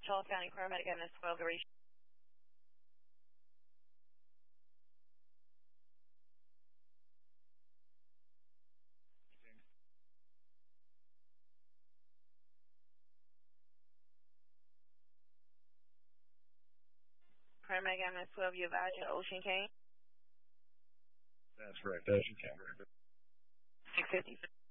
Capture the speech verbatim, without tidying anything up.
Charles County paramedic M S twelve to reach. Paramedic M S twelve, you advise your Ocean King. That's correct, Ocean King. six fifty.